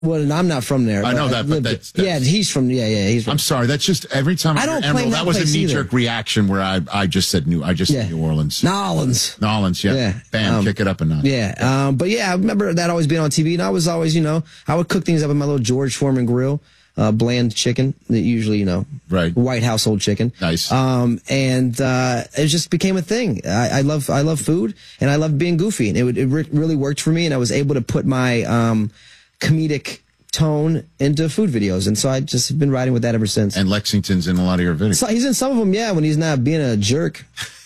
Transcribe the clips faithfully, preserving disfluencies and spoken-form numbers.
Well, I'm not from there. I know that, but lived- that's, that's yeah, he's from. Yeah, yeah, he's from. I'm sorry. That's just every time I, I don't hear claim Emerald, that that was a place knee either. jerk reaction where I I just said New I just Yeah. said New Orleans. Nolans. Nolans, yeah. Yeah. Bam, Um, kick it up a notch. Yeah, um, but yeah, I remember that always being on T V, and I was always, you know, I would cook things up in my little George Foreman grill, uh, bland chicken, that usually, you know, Right. white household chicken. Nice. Um, and uh, it just became a thing. I, I love, I love food, and I love being goofy, and it would, it re- really worked for me, and I was able to put my um, comedic tone into food videos, and so I just have been riding with that ever since. And Lexington's in a lot of your videos. So he's in some of them, yeah, when he's not being a jerk.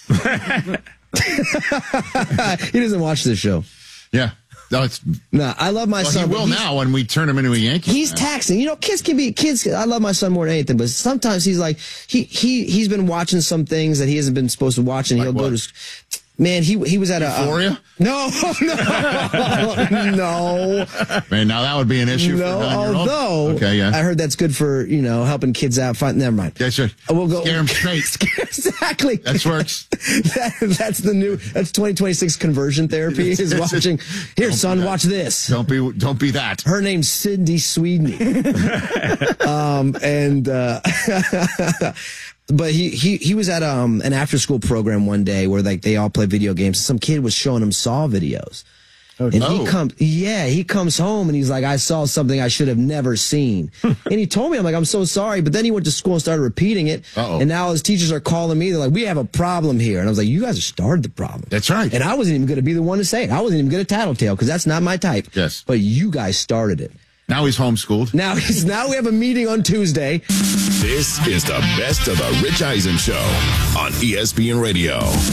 He doesn't watch this show. Yeah. No, it's, No, I love my well, son. he but will he's- now when we turn him into a Yankee. He's fan. taxing. You know, kids can be kids. I love my son more than anything, but sometimes he's like he he he's been watching some things that he hasn't been supposed to watch, and Like he'll what? go to. Man, he he was at a Euphoria? Uh, no, no, no, Man, now that would be an issue no. for a nine-year-old. Although, Okay, yeah. I heard that's good for you know helping kids out. Find, never mind. That's right. We'll go. Scare him straight. Exactly. That works. That, that's the new. That's twenty twenty-six conversion therapy. Is watching. Here, Don't son, be that. watch this. Don't be don't be that. Her name's Cindy Sweeney. um, and, uh, but he, he, he was at, um, an after school program one day where like they all play video games. Some kid was showing him Saw videos. And Oh. he comes, yeah, he comes home and he's like, I saw something I should have never seen. And he told me, I'm like, I'm so sorry. But then he went to school and started repeating it. Uh-oh. And now his teachers are calling me. They're like, we have a problem here. And I was like, you guys have started the problem. That's right. And I wasn't even going to be the one to say it. I wasn't even going to tattletale because that's not my type. Yes. But you guys started it. Now he's homeschooled. Now he's now we have a meeting on Tuesday. This is the best of the Rich Eisen Show on E S P N Radio.